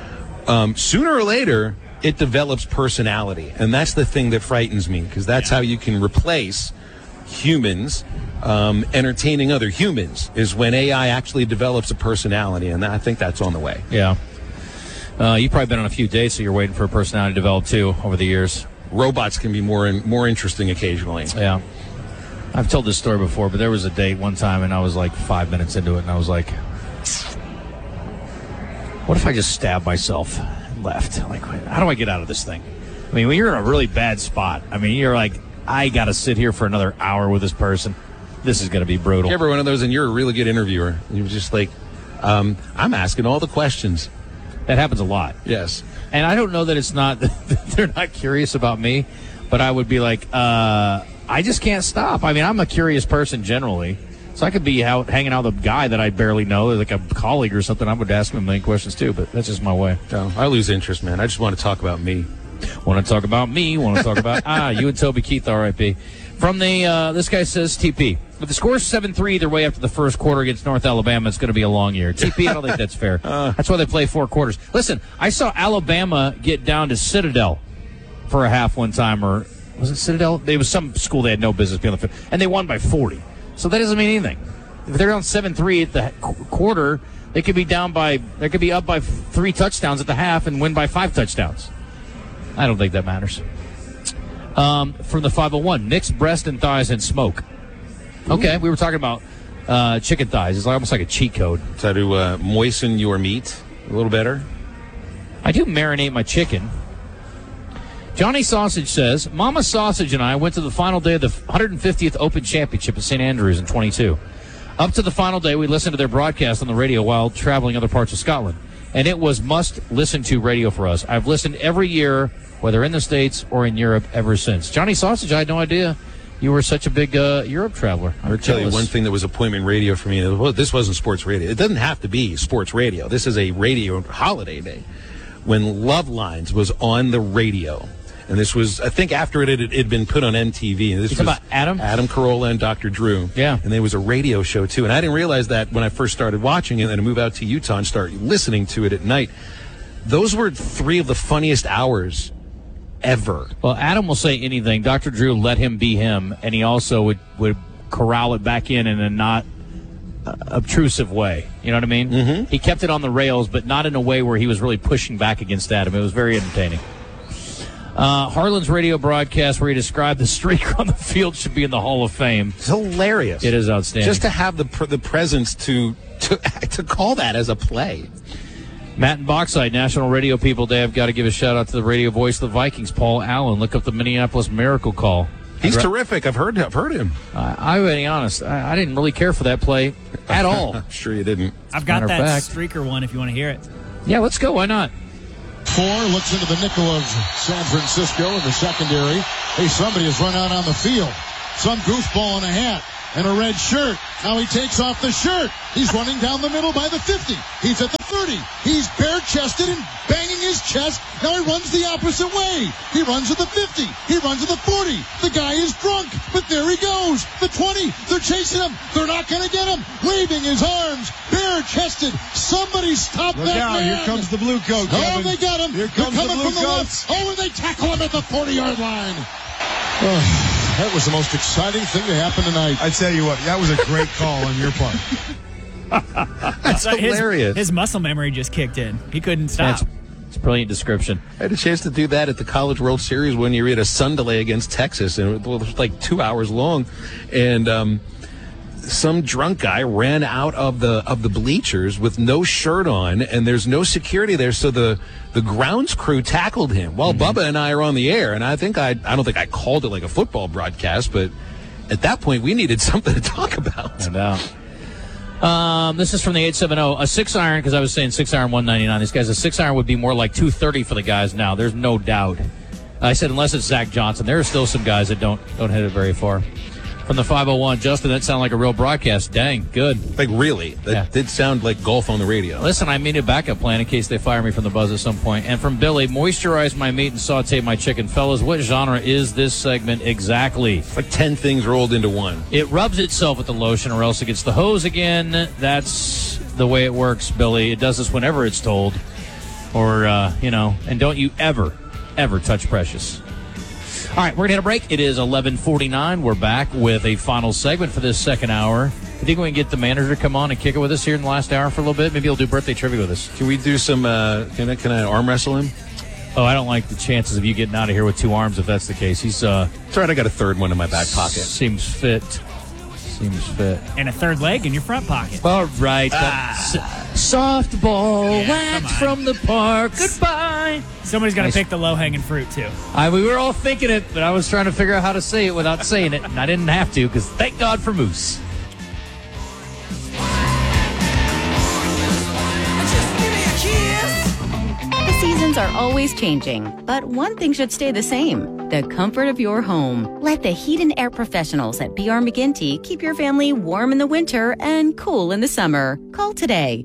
Um, sooner or later, it develops personality, and that's the thing that frightens me, because that's how you can replace humans um, entertaining other humans, is when A I actually develops a personality, and I think that's on the way. Yeah. Uh, you've probably been on a few dates, so you're waiting for a personality to develop, too, over the years. Robots can be more in, more interesting occasionally. Yeah. I've told this story before, but there was a date one time, and I was like five minutes into it, and I was like, what if I just stab myself and left? Like, how do I get out of this thing? I mean, when you're in a really bad spot, I mean, you're like, I got to sit here for another hour with this person. This is going to be brutal. You ever one of those, and you're a really good interviewer. You're just like, um, I'm asking all the questions. That happens a lot. Yes. And I don't know that it's not, they're not curious about me, but I would be like, uh, I just can't stop. I mean, I'm a curious person generally. So I could be out hanging out with a guy that I barely know, like a colleague or something. I would ask him a million questions too, but that's just my way. No, I lose interest, man. I just want to talk about me. Want to talk about me. Want to talk about, ah, you and Toby Keith, R I P From the, uh, this guy says, T P. If the score's seven three either way after the first quarter against North Alabama, it's going to be a long year. T P, I don't think that's fair. Uh, that's why they play four quarters. Listen, I saw Alabama get down to Citadel for a half one time, or was it Citadel? It was some school they had no business being on the field, and they won by forty. So that doesn't mean anything. If they're down seven three at the quarter, they could be down by, they could be up by three touchdowns at the half and win by five touchdowns. I don't think that matters. Um, from the five oh one, mixed breast and thighs and smoke. Okay, we were talking about uh, chicken thighs. It's almost like a cheat code. So to uh, moisten your meat a little better? I do marinate my chicken. Johnny Sausage says, Mama Sausage and I went to the final day of the one hundred fiftieth Open Championship at Saint Andrews in twenty-two. Up to the final day, we listened to their broadcast on the radio while traveling other parts of Scotland. And it was must-listen-to radio for us. I've listened every year, whether in the States or in Europe, ever since. Johnny Sausage, I had no idea you were such a big uh, Europe traveler. I'm I'll tell you one thing that was appointment radio for me. Well, this wasn't sports radio. It doesn't have to be sports radio. This is a radio holiday day. When Love Lines was on the radio, and this was, I think, after it had it'd been put on M T V. And this was about Adam? Adam Carolla and Doctor Drew. Yeah. And there was a radio show, too. And I didn't realize that when I first started watching it, and then I moved out to Utah and started listening to it at night. Those were three of the funniest hours ever. Well, Adam will say anything. Doctor Drew let him be him, and he also would, would corral it back in in a not uh, obtrusive way. You know what I mean? Mm-hmm. He kept it on the rails, but not in a way where he was really pushing back against Adam. It was very entertaining. Uh, Harlan's radio broadcast where he described the streak on the field should be in the Hall of Fame. It's hilarious. It is outstanding. Just to have the the presence to, to, to call that as a play. Matt and Bauxite, National Radio People Day. I've got to give a shout-out to the radio voice of the Vikings, Paul Allen. Look up the Minneapolis Miracle Call. He's terrific. I've heard I've heard him. Uh, I'm being honest. I, I didn't really care for that play at all. Sure you didn't. I've got Matter that of fact. streaker one if you want to hear it. Yeah, let's go. Why not? Four looks into the nickel of San Francisco in the secondary. Hey, somebody has run out on the field. Some goofball in a hat and a red shirt. Now he takes off the shirt. He's running down the middle by the fifty. He's at the thirty. He's bare-chested and banging his chest. Now he runs the opposite way. He runs at the fifty. He runs at the forty. The guy is drunk, but there he goes. The twenty. They're chasing him. They're not going to get him. Waving his arms, bare-chested. Somebody stop Look that out, man. here comes the blue coat, Oh, Kevin. they got him. Here They're comes the coming blue from the coats. left. Oh, and they tackle him at the forty-yard line. Oh, that was the most exciting thing to happen tonight. I tell you what, that was a great call on your part. That's His- hilarious. His, muscle memory just kicked in. He couldn't stop. That's, it's a brilliant description. I had a chance to do that at the College World Series when you had a sun delay against Texas, and it was like two hours long. And um, some drunk guy ran out of the of the bleachers with no shirt on, and there's no security there, so the the grounds crew tackled him while Mm-hmm. Bubba and I are on the air. And I think I I don't think I called it like a football broadcast, but at that point we needed something to talk about. No doubt. Um, this is from the eight seven zero. A six iron, because I was saying six iron one ninety-nine. These guys, a six iron would be more like two thirty for the guys now. There's no doubt. I said unless it's Zach Johnson. There are still some guys that don't don't hit it very far. From the five oh one, Justin, that sounded like a real broadcast. Dang, good. Like, really? That Yeah. did sound like golf on the radio. Listen, I need a backup plan in case they fire me from the buzz at some point. And from Billy, moisturize my meat and saute my chicken. Fellas, what genre is this segment exactly? Like ten things rolled into one. It rubs itself with the lotion or else it gets the hose again. That's the way it works, Billy. It does this whenever it's told. Or, uh, you know, and don't you ever, ever touch Precious. All right, we're going to hit a break. It is eleven forty-nine. We're back with a final segment for this second hour. I think we can get the manager to come on and kick it with us here in the last hour for a little bit. Maybe he'll do birthday trivia with us. Can we do some, uh, can I, can I arm wrestle him? Oh, I don't like the chances of you getting out of here with two arms if that's the case. He's, uh... That's right, I got a third one in my back pocket. Seems fit. Seems fit. And a third leg in your front pocket. All right. Ah. Softball, Yeah, wax from the park. Goodbye. Somebody's got to Nice. pick the low-hanging fruit, too. I, we were all thinking it, but I was trying to figure out how to say it without saying it, and I didn't have to because thank God for Moose. The seasons are always changing, but one thing should stay the same: the comfort of your home. Let the heat and air professionals at B R McGinty keep your family warm in the winter and cool in the summer. Call today.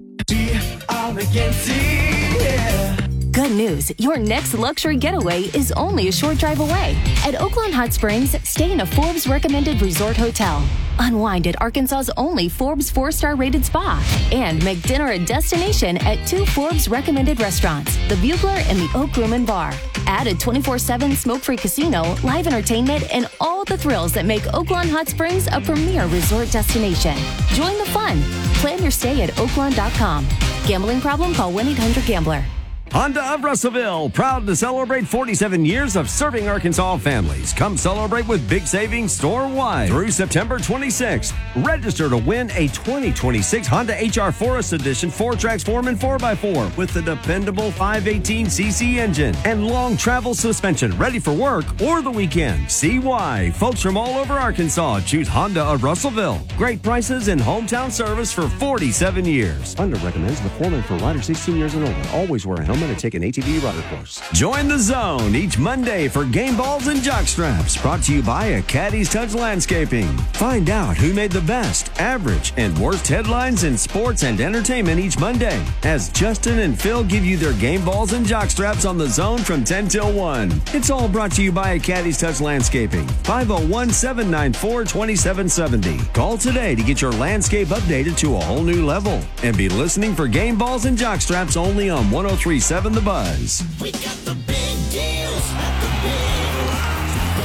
Good news, your next luxury getaway is only a short drive away. At Oaklawn Hot Springs, stay in a Forbes recommended resort hotel. Unwind at Arkansas's only Forbes four-star rated spa. And make dinner a destination at two Forbes recommended restaurants, the Bugler and the Oak Room and Bar. Add a twenty-four seven smoke-free casino, live entertainment, and all the thrills that make Oaklawn Hot Springs a premier resort destination. Join the fun. Plan your stay at oaklawn dot com. Gambling problem? Call one eight hundred gambler. Honda of Russellville, proud to celebrate forty-seven years of serving Arkansas families. Come celebrate with big savings store-wide through September twenty-sixth. Register to win a twenty twenty-six Honda H R Forest Edition four Traxform four by four with the dependable five eighteen c c engine and long travel suspension ready for work or the weekend. See why folks from all over Arkansas choose Honda of Russellville. Great prices and hometown service for forty-seven years. Honda recommends the Foreman for riders sixteen years and older. Always wear a helmet and take an A T V rider course. Join the zone each Monday for game balls and jock straps, brought to you by a Caddy's Touch Landscaping. Find out who made the best, average, and worst headlines in sports and entertainment each Monday as Justin and Phil give you their game balls and jock straps on the zone from ten till one. It's all brought to you by a Caddy's Touch Landscaping. five oh one, seven nine four, two seven seven oh. Call today to get your landscape updated to a whole new level. And be listening for game balls and jock straps only on one oh three point seven The Buzz. We got the big deals at the big, the big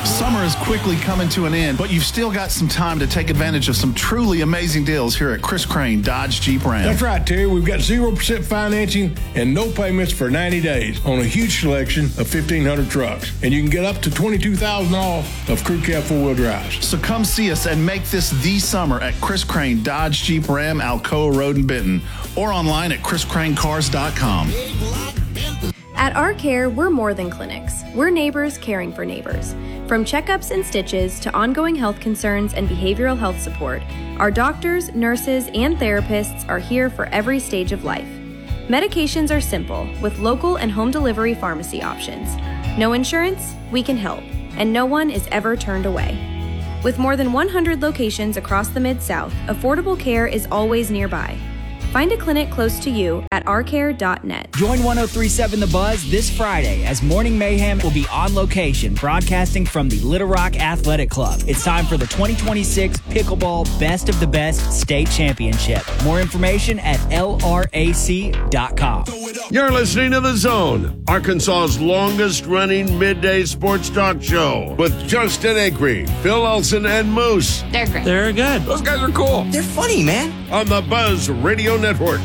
Summer is quickly coming to an end, but you've still got some time to take advantage of some truly amazing deals here at Chris Crane Dodge Jeep Ram. That's right, Terry. We've got zero percent financing and no payments for ninety days on a huge selection of fifteen hundred trucks. And you can get up to twenty-two thousand dollars off of crew cab four-wheel drives. So come see us and make this the summer at Chris Crane Dodge Jeep Ram, Alcoa Road in Benton, or online at chris crane cars dot com. At Our Care, we're more than clinics. We're neighbors caring for neighbors. From checkups and stitches to ongoing health concerns and behavioral health support, our doctors, nurses, and therapists are here for every stage of life. Medications are simple, with local and home delivery pharmacy options. No insurance? We can help, and no one is ever turned away. With more than one hundred locations across the Mid-South, affordable care is always nearby. Find a clinic close to you at our care dot net. Join one oh three point seven The Buzz this Friday as Morning Mayhem will be on location broadcasting from the Little Rock Athletic Club. It's time for the twenty twenty-six Pickleball Best of the Best State Championship. More information at L R A C dot com. You're listening to The Zone, Arkansas's longest-running midday sports talk show with Justin Acree, Phil Olsen, and Moose. They're great. They're good. Those guys are cool. They're funny, man. On the Buzz Radio Network.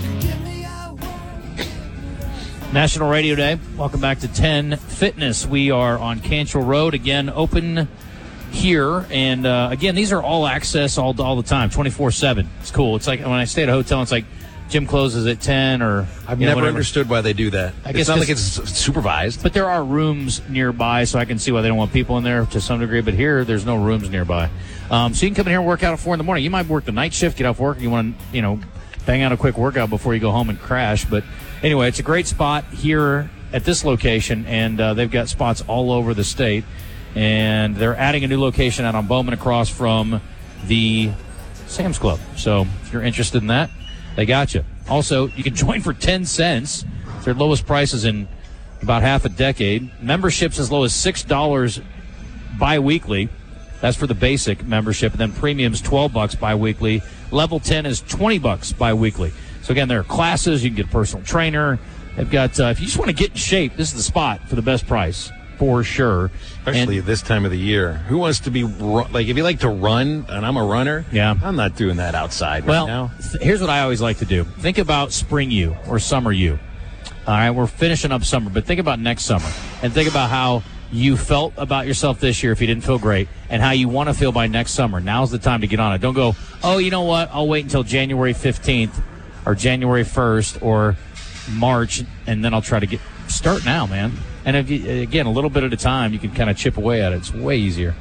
National Radio Day. Welcome back to ten Fitness. We are on Cantrell Road, again, open here. And, uh, again, these are all access all, all the time, twenty-four seven. It's cool. It's like when I stay at a hotel, it's like gym closes at ten or I've you know, never whatever. understood why they do that. I It's guess not 'cause- like it's supervised. But there are rooms nearby, so I can see why they don't want people in there to some degree. But here, there's no rooms nearby. Um, so you can come in here and work out at four in the morning. You might work the night shift, get off work, and you want to, you know, bang out a quick workout before you go home and crash. But anyway, it's a great spot here at this location, and uh, they've got spots all over the state. And they're adding a new location out on Bowman across from the Sam's Club. So if you're interested in that, they got you. Also, you can join for ten cents. It's their lowest prices in about half a decade. Memberships as low as six dollars bi-weekly. That's for the basic membership. And then premium's twelve bucks bi-weekly. Level ten is twenty bucks bi-weekly. So, again, there are classes. You can get a personal trainer. They've got, uh, if you just want to get in shape, this is the spot for the best price, for sure. Especially And- this time of the year. Who wants to be, ru- like, if you like to run, and I'm a runner, yeah, I'm not doing that outside Well, right now. th- here's what I always like to do. Think about spring you or summer you. All right, we're finishing up summer, but think about next summer. And think about how you felt about yourself this year if you didn't feel great, and how you want to feel by next summer. Now's the time to get on it. Don't go, oh, you know what, I'll wait until January fifteenth or January first or March, and then I'll try to get start now, man. And if you, again, a little bit at a time, you can kind of chip away at it. It's way easier.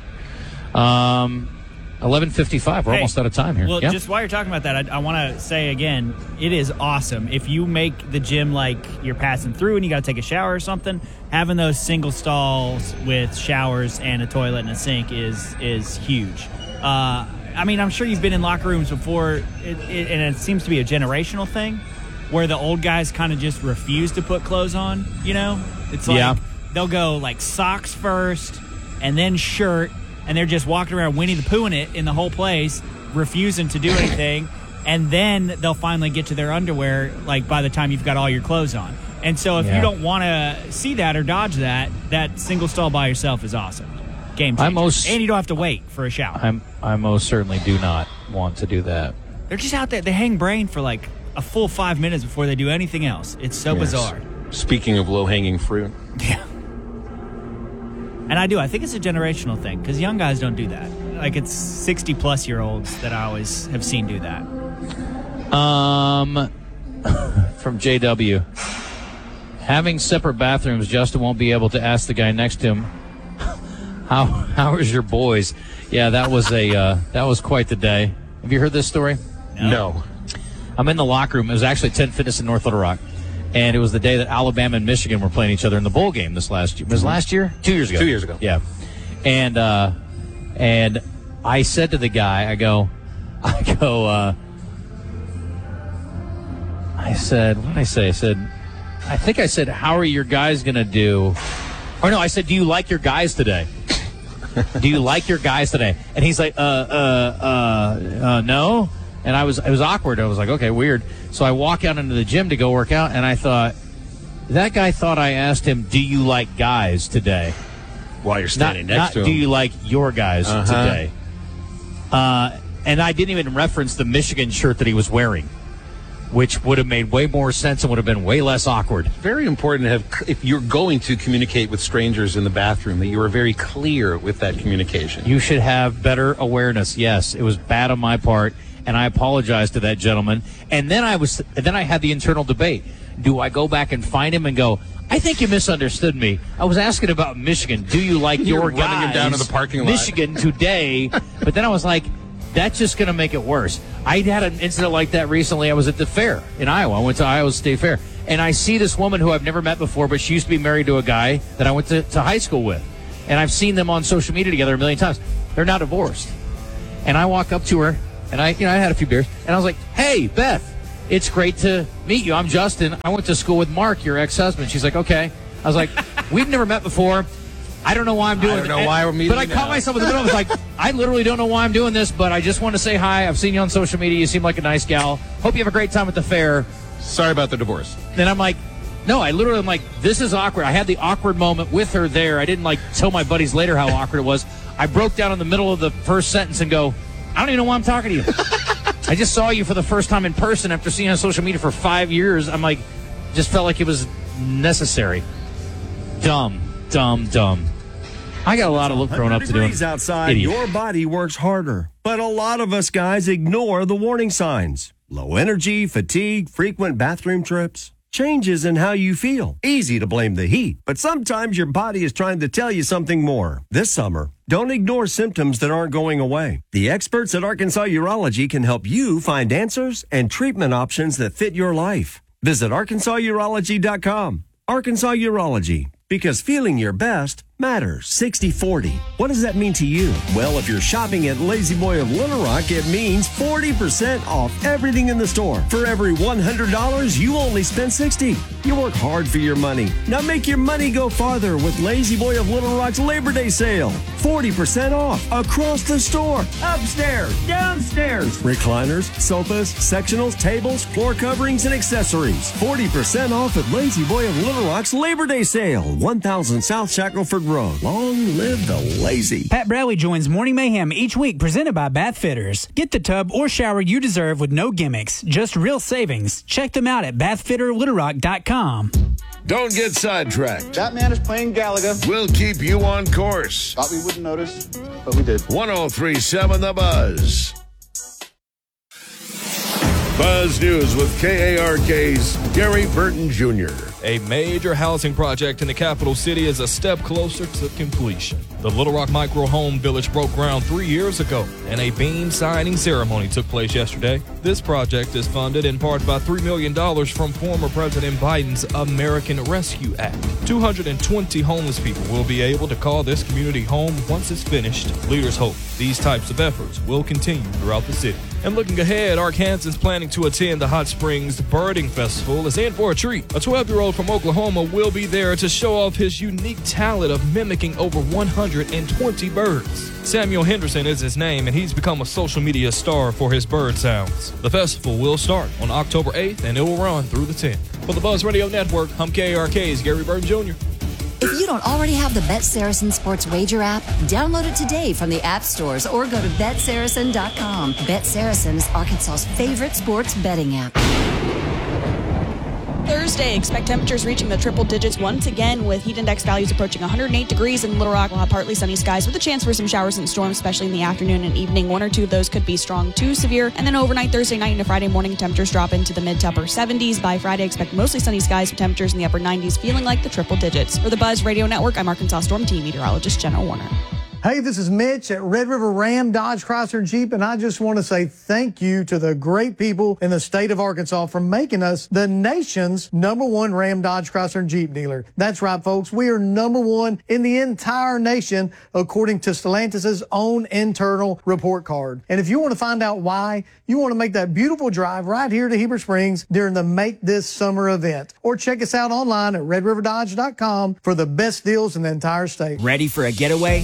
Um, eleven fifty-five. We're Hey, almost out of time here. Well, Yeah? just while you're talking about that, I, I want to say again, it is awesome. If you make the gym like you're passing through and you got to take a shower or something, having those single stalls with showers and a toilet and a sink is is huge. Uh, I mean, I'm sure you've been in locker rooms before, it, it, and it seems to be a generational thing where the old guys kind of just refuse to put clothes on, you know? It's like Yeah. they'll go like socks first and then shirt, and they're just walking around Winnie the Poohing it in the whole place, refusing to do anything, and then they'll finally get to their underwear like by the time you've got all your clothes on. And so if Yeah. you don't want to see that or dodge that, that single stall by yourself is awesome. Game changer. I most- and you don't have to wait for a shower. I'm, I most certainly do not want to do that. They're just out there. They hang brain for like a full five minutes before they do anything else. It's so Yes. bizarre. Speaking of low-hanging fruit. Yeah. And I do. I think it's a generational thing because young guys don't do that. Like it's sixty-plus year olds that I always have seen do that. Um, from J W. Having separate bathrooms, Justin won't be able to ask the guy next to him, how how is your boys? Yeah, that was a uh, that was quite the day. Have you heard this story? No. I'm in the locker room. It was actually ten Fitness in North Little Rock. And it was the day that Alabama and Michigan were playing each other in the bowl game this last year. Was it last year? Two years ago. Two years ago. Yeah. And uh, and I said to the guy, I go, I go, uh, I said, what did I say? I said, I think I said, how are your guys going to do? Or no, I said, do you like your guys today? Do you like your guys today? And he's like, uh, uh, uh, uh, no. And I was, it was awkward. I was like, okay, weird. So I walk out into the gym to go work out, and I thought, that guy thought I asked him, do you like guys today? While you're standing not, next not to him. do you like your guys Uh-huh. today? Uh, and I didn't even reference the Michigan shirt that he was wearing, which would have made way more sense and would have been way less awkward. Very important to have, if you're going to communicate with strangers in the bathroom, that you are very clear with that communication. You should have better awareness. Yes, it was bad on my part, and I apologize to that gentleman. And then I was, and then I had the internal debate. Do I go back and find him and go, I think you misunderstood me. I was asking about Michigan. Do you like You're your running guys? him down to the parking lot. Michigan today. But then I was like, that's just going to make it worse. I had an incident like that recently. I was at the fair in Iowa. I went to Iowa State Fair. And I see this woman who I've never met before, but she used to be married to a guy that I went to, to high school with. And I've seen them on social media together a million times. They're not divorced. And I walk up to her, and I, you know, I had a few beers, and I was like, hey, Beth, it's great to meet you. I'm Justin. I went to school with Mark, your ex-husband. She's like, okay. I was like, we've never met before. I don't know why I'm doing it. I don't know why we're meeting But I now. caught myself in the middle. I was like, I literally don't know why I'm doing this, but I just want to say hi. I've seen you on social media. You seem like a nice gal. Hope you have a great time at the fair. Sorry about the divorce. Then I'm like, no, I literally am like, this is awkward. I had the awkward moment with her there. I didn't like tell my buddies later how awkward it was. I broke down in the middle of the first sentence and go, I don't even know why I'm talking to you. I just saw you for the first time in person after seeing you on social media for five years. I'm like, just felt like it was necessary. Dumb, dumb, dumb. I got a lot of look growing up to doing. Degrees outside, Idiot. your body works harder. But a lot of us guys ignore the warning signs. Low energy, fatigue, frequent bathroom trips. Changes in how you feel. Easy to blame the heat, but sometimes your body is trying to tell you something more. This summer, don't ignore symptoms that aren't going away. The experts at Arkansas Urology can help you find answers and treatment options that fit your life. Visit arkansas urology dot com. Arkansas Urology, because feeling your best matters. sixty forty. What does that mean to you? Well, if you're shopping at Lazy Boy of Little Rock, it means forty percent off everything in the store. For every one hundred dollars, you only spend sixty dollars. You work hard for your money. Now make your money go farther with Lazy Boy of Little Rock's Labor Day sale. forty percent off across the store. Upstairs, downstairs. Recliners, sofas, sectionals, tables, floor coverings, and accessories. forty percent off at Lazy Boy of Little Rock's Labor Day sale. one thousand South Shackelford Road. Long live the lazy. Pat Bradley joins Morning Mayhem each week, presented by Bath Fitters. Get the tub or shower you deserve with no gimmicks, just real savings. Check them out at bath fitter little rock dot com. Don't get sidetracked. That man is playing Galaga. We'll keep you on course. Thought we wouldn't notice, but we did. one oh three point seven The Buzz. Buzz News with K A R K's Gary Burton Junior A major housing project in the capital city is a step closer to completion. The Little Rock Micro Home Village broke ground three years ago, and a beam signing ceremony took place yesterday. This project is funded in part by three million dollars from former President Biden's American Rescue Act. two hundred twenty homeless people will be able to call this community home once it's finished. Leaders hope these types of efforts will continue throughout the city. And looking ahead, Arkansans planning to attend the Hot Springs Birding Festival is in for a treat. A twelve-year-old from Oklahoma will be there to show off his unique talent of mimicking over one hundred twenty birds. Samuel Henderson is his name, and he's become a social media star for his bird sounds. The festival will start on October eighth, and it will run through the tenth. For the Buzz Radio Network, I'm K A R K's Gary Burton Junior If you don't already have the Bet Saracen Sports Wager app, download it today from the app stores or go to bet saracen dot com. Bet Saracen is Arkansas's favorite sports betting app. Thursday, expect temperatures reaching the triple digits once again with heat index values approaching one hundred eight degrees in Little Rock. We'll have partly sunny skies with a chance for some showers and storms, especially in the afternoon and evening. One or two of those could be strong to severe. And then overnight, Thursday night into Friday morning, temperatures drop into the mid to upper seventies. By Friday, expect mostly sunny skies with temperatures in the upper nineties, feeling like the triple digits. For the Buzz Radio Network, I'm Arkansas Storm Team Meteorologist Jenna Warner. Hey, this is Mitch at Red River Ram, Dodge, Chrysler, and Jeep, and I just want to say thank you to the great people in the state of Arkansas for making us the nation's number one Ram, Dodge, Chrysler, and Jeep dealer. That's right, folks. We are number one in the entire nation, according to Stellantis' own internal report card. And if you want to find out why, you want to make that beautiful drive right here to Heber Springs during the Make This Summer event. Or check us out online at red river dodge dot com for the best deals in the entire state. Ready for a getaway? Don't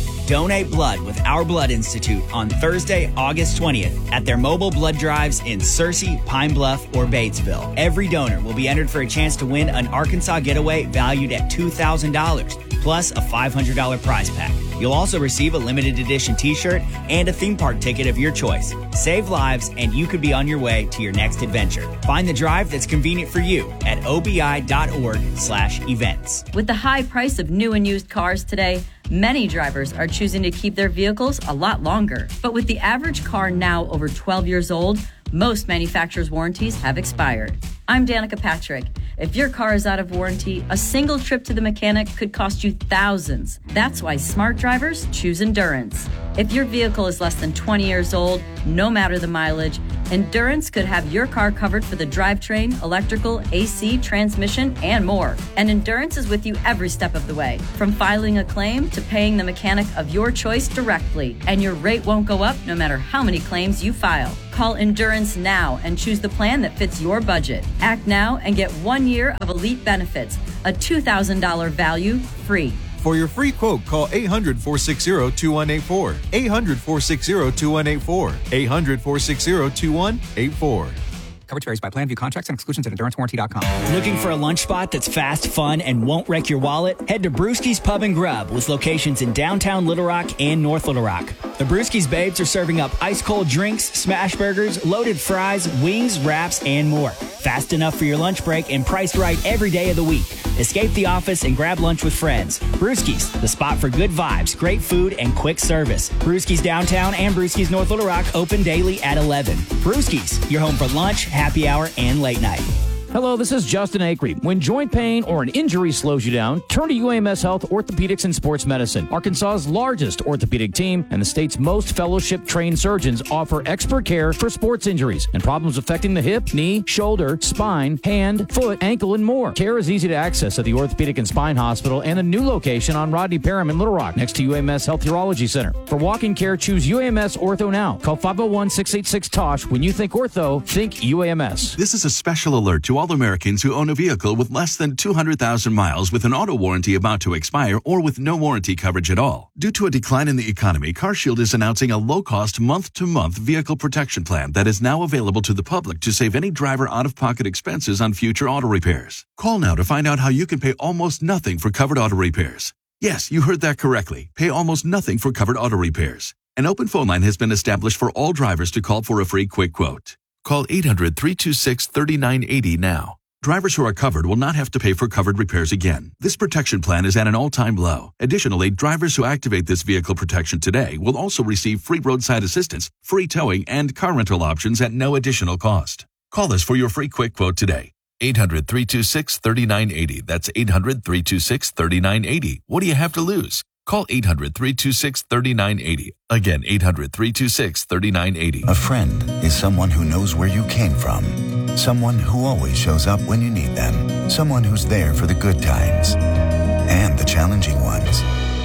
donate blood with Our Blood Institute on Thursday, August twentieth at their mobile blood drives in Searcy, Pine Bluff, or Batesville. Every donor will be entered for a chance to win an Arkansas getaway valued at two thousand dollars, plus a five hundred dollars prize pack. You'll also receive a limited edition t-shirt and a theme park ticket of your choice. Save lives, and you could be on your way to your next adventure. Find the drive that's convenient for you at obi.org slash events. With the high price of new and used cars today, many drivers are choosing to keep their vehicles a lot longer. But with the average car now over twelve years old, most manufacturers' warranties have expired. I'm Danica Patrick. If your car is out of warranty, a single trip to the mechanic could cost you thousands. That's why smart drivers choose Endurance. If your vehicle is less than twenty years old, no matter the mileage, Endurance could have your car covered for the drivetrain, electrical, A C, transmission, and more. And Endurance is with you every step of the way, from filing a claim to paying the mechanic of your choice directly. And your rate won't go up no matter how many claims you file. Call Endurance now and choose the plan that fits your budget. Act now and get one year of elite benefits, a two thousand dollars value free. For your free quote, call eight hundred, four six zero, two one eight four. eight hundred, four six zero, two one eight four. eight hundred, four six zero, two one eight four. Coverage varies by plan. View contracts and exclusions at endurance warranty dot com. Looking for a lunch spot that's fast, fun, and won't wreck your wallet? Head to Brewski's Pub and Grub with locations in downtown Little Rock and North Little Rock. The Brewski's Babes are serving up ice-cold drinks, smash burgers, loaded fries, wings, wraps, and more. Fast enough for your lunch break and priced right every day of the week. Escape the office and grab lunch with friends. Brewski's, the spot for good vibes, great food, and quick service. Brewski's Downtown and Brewski's North Little Rock open daily at eleven. Brewski's, your home for lunch, happy hour, and late night. Hello, this is Justin Acree. When joint pain or an injury slows you down, turn to U A M S Health Orthopedics and Sports Medicine. Arkansas's largest orthopedic team and the state's most fellowship-trained surgeons offer expert care for sports injuries and problems affecting the hip, knee, shoulder, spine, hand, foot, ankle, and more. Care is easy to access at the Orthopedic and Spine Hospital and a new location on Rodney Parham in Little Rock next to U A M S Health Urology Center. For walk-in care, choose U A M S Ortho now. Call five oh one, six eight six, T O S H. When you think ortho, think U A M S. This is a special alert to all Americans who own a vehicle with less than two hundred thousand miles with an auto warranty about to expire or with no warranty coverage at all. Due to a decline in the economy, CarShield is announcing a low-cost month-to-month vehicle protection plan that is now available to the public to save any driver out-of-pocket expenses on future auto repairs. Call now to find out how you can pay almost nothing for covered auto repairs. Yes, you heard that correctly. Pay almost nothing for covered auto repairs. An open phone line has been established for all drivers to call for a free quick quote. Call eight hundred, three two six, three nine eight zero now. Drivers who are covered will not have to pay for covered repairs again. This protection plan is at an all-time low. Additionally, drivers who activate this vehicle protection today will also receive free roadside assistance, free towing, and car rental options at no additional cost. Call us for your free quick quote today. eight hundred, three two six, three nine eight zero. That's eight hundred, three two six, three nine eight zero. What do you have to lose? Call eight hundred, three two six, three nine eight zero. Again, eight hundred, three two six, three nine eight zero. A friend is someone who knows where you came from. Someone who always shows up when you need them. Someone who's there for the good times and the challenging ones.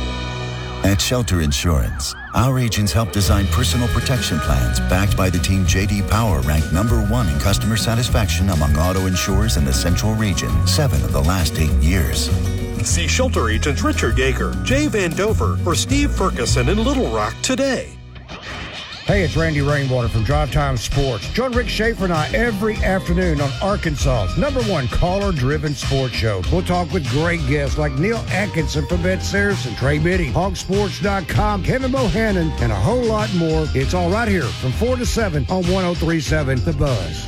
At Shelter Insurance, our agents help design personal protection plans backed by the team J D Power ranked number one in customer satisfaction among auto insurers in the Central Region, seven of the last eight years. See Shelter agents Richard Yeager, Jay Van Dover, or Steve Ferguson in Little Rock today. Hey, it's Randy Rainwater from Drive Time Sports. Join Rick Schaefer and I every afternoon on Arkansas's number one caller-driven sports show. We'll talk with great guests like Neil Atkinson from Bet Saracen, Trey Biddy, hog sports dot com, Kevin Bohannon, and a whole lot more. It's all right here from four to seven on one oh three point seven The Buzz.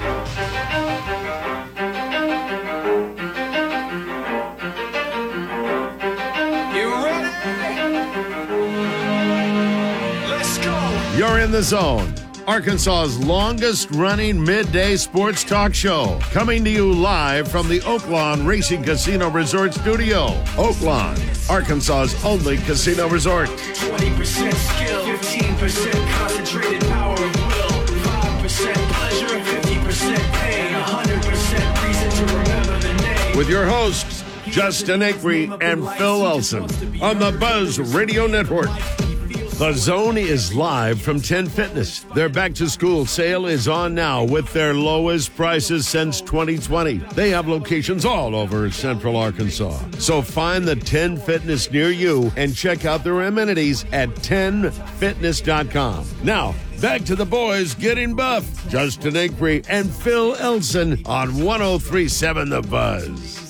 You're in the zone. Arkansas's longest-running midday sports talk show. Coming to you live from the Oaklawn Racing Casino Resort Studio. Oaklawn, Arkansas's only casino resort. twenty percent skill, fifteen percent concentrated power of will, five percent pleasure, fifty percent pain, one hundred percent reason to remember the name. With your hosts, Justin Acree and Phil Elson on the Buzz Radio Network. The Zone is live from ten Fitness. Their back-to-school sale is on now with their lowest prices since twenty twenty. They have locations all over Central Arkansas. So find the ten Fitness near you and check out their amenities at ten fitness dot com. Now, back to the boys getting buff. Justin Acree and Phil Elson on one oh three point seven The Buzz.